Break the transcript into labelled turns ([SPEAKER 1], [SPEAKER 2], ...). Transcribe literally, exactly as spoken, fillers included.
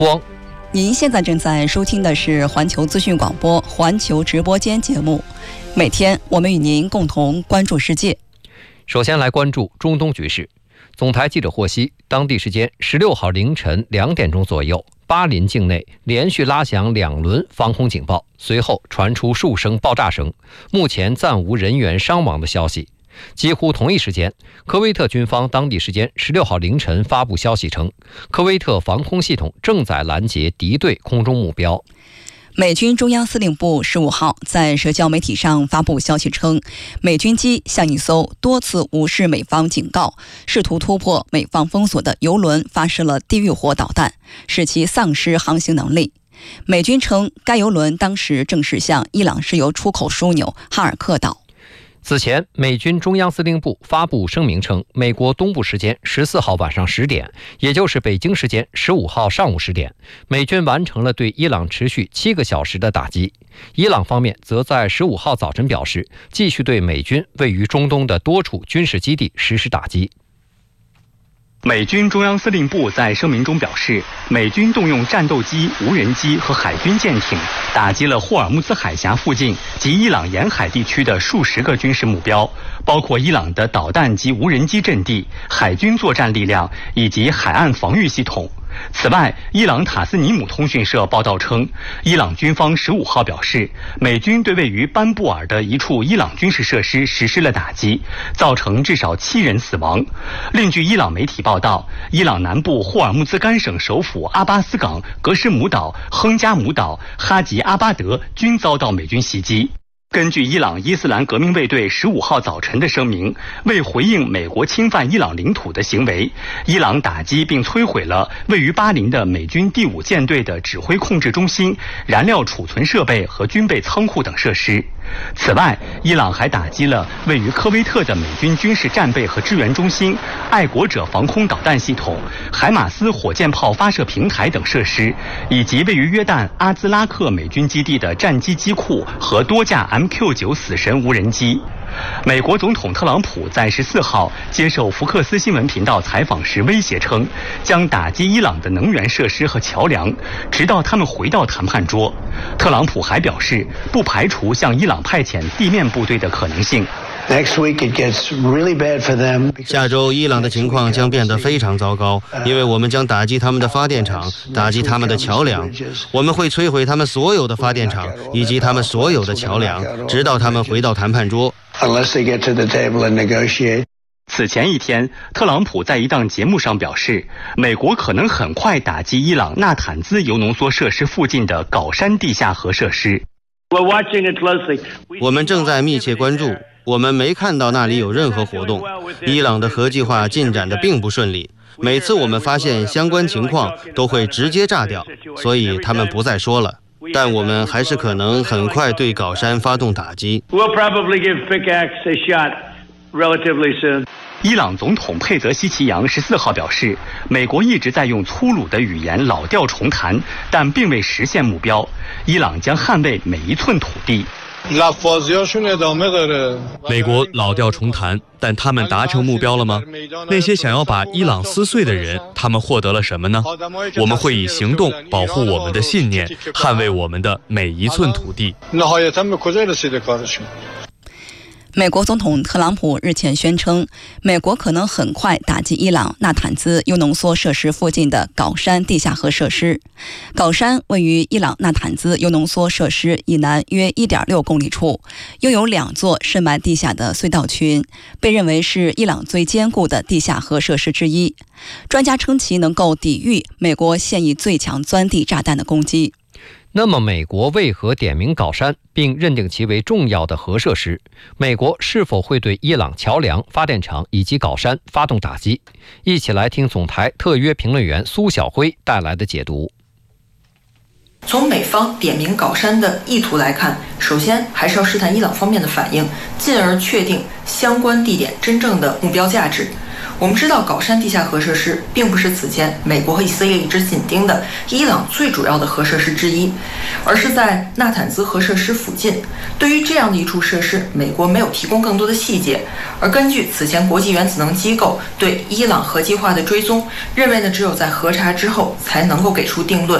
[SPEAKER 1] 光。
[SPEAKER 2] 您现在正在收听的是环球资讯广播环球直播间节目，每天我们与您共同关注世界。
[SPEAKER 1] 首先来关注中东局势。总台记者获悉，当地时间十六号凌晨两点钟左右，巴林境内连续拉响两轮防空警报，随后传出数声爆炸声，目前暂无人员伤亡的消息。几乎同一时间，科威特军方当地时间十六号凌晨发布消息称，科威特防空系统正在拦截敌对空中目标。
[SPEAKER 2] 美军中央司令部十五号在社交媒体上发布消息称，美军机向一艘多次无视美方警告、试图突破美方封锁的油轮发射了地狱火导弹，使其丧失航行能力。美军称，该油轮当时正驶向伊朗石油出口枢纽哈尔克岛。
[SPEAKER 1] 此前，美军中央司令部发布声明称，美国东部时间十四号晚上十点，也就是北京时间十五号上午十点，美军完成了对伊朗持续七个小时的打击。伊朗方面则在十五号早晨表示，继续对美军位于中东的多处军事基地实施打击。
[SPEAKER 3] 美军中央司令部在声明中表示，美军动用战斗机、无人机和海军舰艇，打击了霍尔木兹海峡附近及伊朗沿海地区的数十个军事目标，包括伊朗的导弹及无人机阵地、海军作战力量以及海岸防御系统。此外，伊朗塔斯尼姆通讯社报道称，伊朗军方十五号表示，美军对位于班布尔的一处伊朗军事设施实施了打击，造成至少七人死亡。另据伊朗媒体报道，伊朗南部霍尔木兹干省首府阿巴斯港、格什姆岛、亨加姆岛、哈吉阿巴德均遭到美军袭击。根据伊朗伊斯兰革命卫队十五号早晨的声明，为回应美国侵犯伊朗领土的行为，伊朗打击并摧毁了位于巴林的美军第五舰队的指挥控制中心、燃料储存设备和军备仓库等设施。此外，伊朗还打击了位于科威特的美军军事战备和支援中心、爱国者防空导弹系统、海马斯火箭炮发射平台等设施，以及位于约旦阿兹拉克美军基地的战机机库和多架 M Q 九 死神无人机。美国总统特朗普在十四号接受福克斯新闻频道采访时威胁称，将打击伊朗的能源设施和桥梁，直到他们回到谈判桌。特朗普还表示，不排除向伊朗派遣地面部队的可能性。
[SPEAKER 4] 下周伊朗的情况将变得非常糟糕，因为我们将打击他们的发电厂，打击他们的桥梁，我们会摧毁他们所有的发电厂以及他们所有的桥梁，直到他们回到谈判桌。
[SPEAKER 3] 此前一天，特朗普在一档节目上表示，美国可能很快打击伊朗纳坦兹铀浓缩设施附近的镐山地下核设施。
[SPEAKER 4] 我们正在密切关注，我们没看到那里有任何活动。伊朗的核计划进展得并不顺利，每次我们发现相关情况都会直接炸掉，所以他们不再说了。但我们还是可能很快对镐山发动打击。
[SPEAKER 3] 伊朗总统佩泽希奇扬十四号表示，美国一直在用粗鲁的语言老调重弹，但并未实现目标。伊朗将捍卫每一寸土地。
[SPEAKER 5] 美国老调重弹，但他们达成目标了吗？那些想要把伊朗撕碎的人，他们获得了什么呢？我们会以行动保护我们的信念，捍卫我们的每一寸土地。
[SPEAKER 2] 美国总统特朗普日前宣称，美国可能很快打击伊朗纳坦兹铀浓缩设施附近的镐山地下核设施。镐山位于伊朗纳坦兹铀浓缩设施以南约 一点六公里处，拥有两座深埋地下的隧道群，被认为是伊朗最坚固的地下核设施之一。专家称其能够抵御美国现役最强钻地炸弹的攻击。
[SPEAKER 1] 那么美国为何点名镐山并认定其为重要的核设施？美国是否会对伊朗桥梁、发电厂以及镐山发动打击？一起来听总台特约评论员苏晓辉带来的解读。
[SPEAKER 6] 从美方点名镐山的意图来看，首先还是要试探伊朗方面的反应，进而确定相关地点真正的目标价值。 我们知道，搞山地下核设施并不是此前美国和以色列一直紧盯的伊朗最主要的核设施之一，而是在纳坦兹核设施附近。对于这样的一处设施，美国没有提供更多的细节，而根据此前国际原子能机构对伊朗核计划的追踪，认为呢，只有在核查之后才能够给出定论。